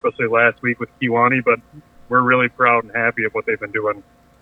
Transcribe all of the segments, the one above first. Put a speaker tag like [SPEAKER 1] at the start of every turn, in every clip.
[SPEAKER 1] especially last week with Kewanee, but we're really proud and happy of what they've been doing.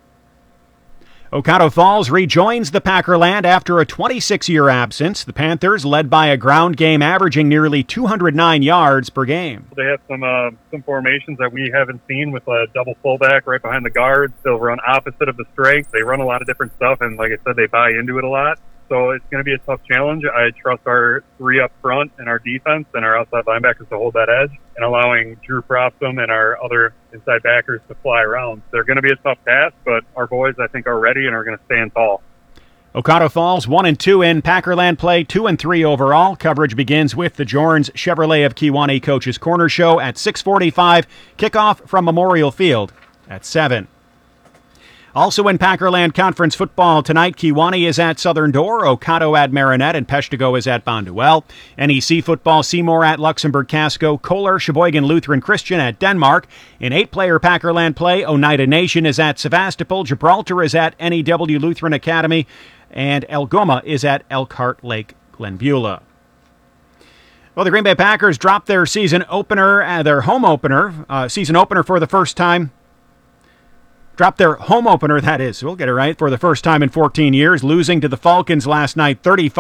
[SPEAKER 2] Ocado Falls rejoins the Packerland after a 26-year absence. The Panthers, led by a ground game averaging nearly 209 yards per game.
[SPEAKER 1] They have some formations that we haven't seen with a double fullback right behind the guards. They'll run opposite of the strength. They run a lot of different stuff, and like I said, they buy into it a lot. So it's going to be a tough challenge. I trust our three up front and our defense and our outside linebackers to hold that edge, and allowing Drew Propsum and our other inside backers to fly around. They're going to be a tough task, but our boys, I think, are ready and are going to stand tall.
[SPEAKER 2] Ocado Falls 1-2 in Packerland play, 2-3 overall. Coverage begins with the Jorns Chevrolet of Kewanee Coaches Corner Show at 6:45. Kickoff from Memorial Field at 7. Also in Packerland Conference football tonight, Kewanee is at Southern Door, Ocado at Marinette, and Peshtigo is at Bonduelle. NEC football, Seymour at Luxembourg Casco, Kohler, Sheboygan Lutheran Christian at Denmark. In 8-player Packerland play, Oneida Nation is at Sevastopol, Gibraltar is at NEW Lutheran Academy, and Algoma is at Elkhart Lake Glenbeulah. Well, the Green Bay Packers dropped their season opener for the first time. Dropped their home opener, that is, we'll get it right, for the first time in 14 years, losing to the Falcons last night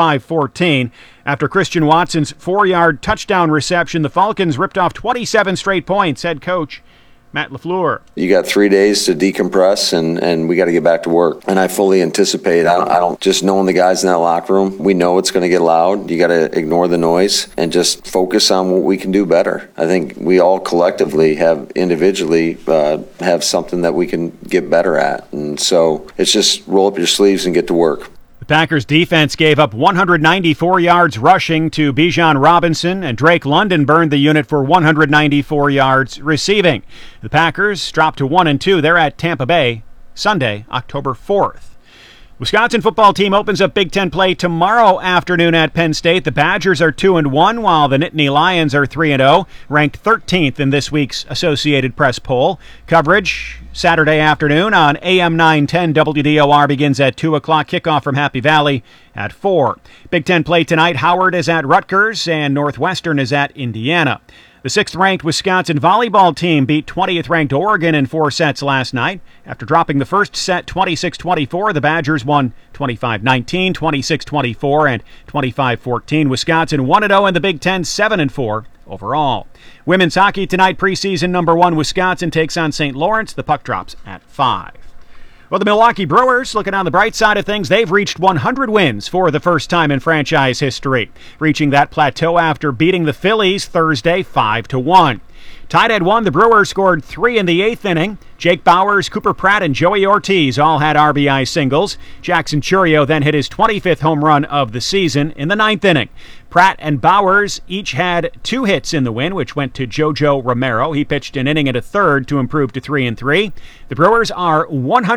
[SPEAKER 2] 35-14. After Christian Watson's 4-yard touchdown reception, the Falcons ripped off 27 straight points. Head coach Matt LaFleur.
[SPEAKER 3] You got 3 days to decompress, and we got to get back to work. And I fully anticipate, I don't just knowing the guys in that locker room, we know it's going to get loud. You got to ignore the noise and just focus on what we can do better. I think we all collectively have individually have something that we can get better at. And so it's just roll up your sleeves and get to work.
[SPEAKER 2] The Packers defense gave up 194 yards rushing to Bijan Robinson, and Drake London burned the unit for 194 yards receiving. The Packers dropped to 1-2. They're at Tampa Bay Sunday, October 4th. Wisconsin football team opens up Big Ten play tomorrow afternoon at Penn State. The Badgers are 2-1, while the Nittany Lions are 3-0, ranked 13th in this week's Associated Press poll. Coverage Saturday afternoon on AM 910 WDOR begins at 2 o'clock. Kickoff from Happy Valley at 4. Big Ten play tonight. Howard is at Rutgers, and Northwestern is at Indiana. The 6th-ranked Wisconsin volleyball team beat 20th-ranked Oregon in 4 sets last night. After dropping the first set 26-24, the Badgers won 25-19, 26-24, and 25-14. Wisconsin 1-0 in the Big Ten, 7-4 overall. Women's hockey tonight, preseason number 1 Wisconsin takes on St. Lawrence. The puck drops at 5. Well, the Milwaukee Brewers, looking on the bright side of things, they've reached 100 wins for the first time in franchise history, reaching that plateau after beating the Phillies Thursday 5-1. Tied at 1, the Brewers scored 3 in the 8th inning. Jake Bauers, Cooper Pratt, and Joey Ortiz all had RBI singles. Jackson Churio then hit his 25th home run of the season in the 9th inning. Pratt and Bauers each had 2 hits in the win, which went to Jojo Romero. He pitched an inning and a third to improve to 3-3. The Brewers are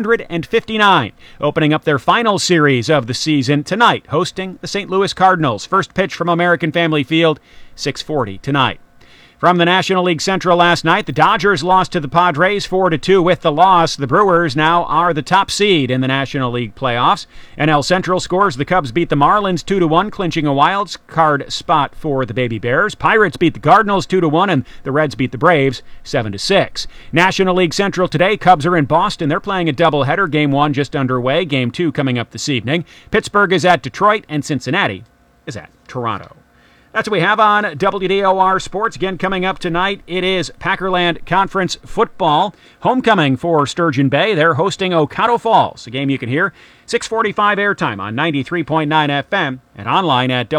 [SPEAKER 2] 159, opening up their final series of the season tonight, hosting the St. Louis Cardinals. First pitch from American Family Field, 6:40 tonight. From the National League Central last night, the Dodgers lost to the Padres 4-2 with the loss. The Brewers now are the top seed in the National League playoffs. NL Central scores. The Cubs beat the Marlins 2-1, clinching a wild card spot for the Baby Bears. Pirates beat the Cardinals 2-1, and the Reds beat the Braves 7-6. National League Central today, Cubs are in Boston. They're playing a doubleheader. Game 1 just underway. Game 2 coming up this evening. Pittsburgh is at Detroit, and Cincinnati is at Toronto. That's what we have on WDOR Sports. Again, coming up tonight, it is Packerland Conference football. Homecoming for Sturgeon Bay. They're hosting Ocado Falls, a game you can hear 6:45 airtime on 93.9 FM and online at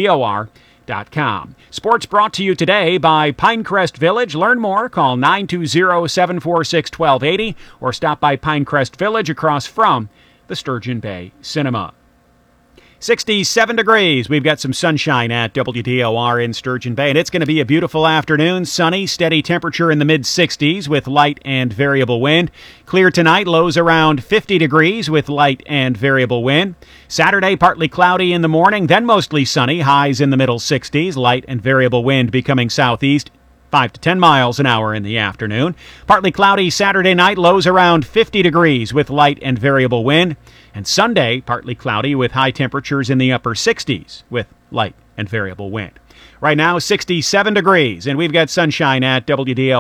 [SPEAKER 2] WDOR.com. Sports brought to you today by Pinecrest Village. Learn more. Call 920-746-1280 or stop by Pinecrest Village across from the Sturgeon Bay Cinema. 67 degrees. We've got some sunshine at WDOR in Sturgeon Bay, and it's going to be a beautiful afternoon. Sunny, steady temperature in the mid-60s with light and variable wind. Clear tonight, lows around 50 degrees with light and variable wind. Saturday, partly cloudy in the morning, then mostly sunny, highs in the middle 60s, light and variable wind becoming southeast 5 to 10 miles an hour in the afternoon. Partly cloudy Saturday night, lows around 50 degrees with light and variable wind. And Sunday, partly cloudy with high temperatures in the upper 60s with light and variable wind. Right now, 67 degrees, and we've got sunshine at WDL.